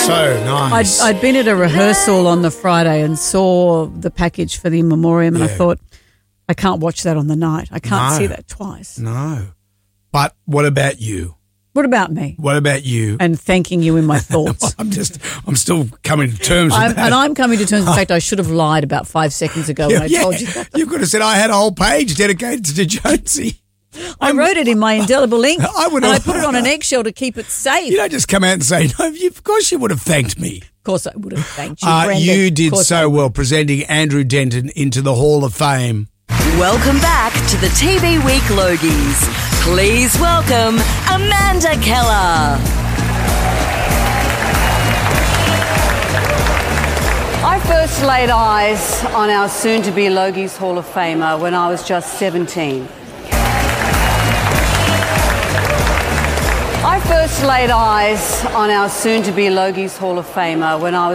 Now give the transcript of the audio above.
So nice. I'd been at a rehearsal on the Friday and saw the package for the in memoriam, and I thought, I can't watch that on the night. I can't see that twice. No. But what about you? What about me? What about you? And thanking you in my thoughts. I'm still coming to terms with that. And I'm coming to terms with the fact I should have lied about 5 seconds ago when I told you that. You could have said I had a whole page dedicated to Jonesy. I wrote it in my indelible ink, I put it on an eggshell to keep it safe. You don't just come out and say, no, of course you would have thanked me. Of course I would have thanked you, Brendan. You did so well presenting Andrew Denton into the Hall of Fame. Welcome back to the TV Week Logies. Please welcome Amanda Keller. I first laid eyes on our soon-to-be Logies Hall of Famer when I was just 17. I first laid eyes on our soon-to-be Logies Hall of Famer when I was